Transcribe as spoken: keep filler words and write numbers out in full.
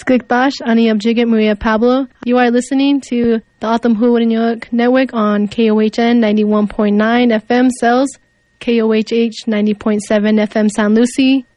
Skliktash, Ani Abjigit Maria Pablo. You are listening to the Atam Huwarinyoak Network on K O H N ninety-one point nine F M Cells, K O H H ninety point seven F M San Lucie,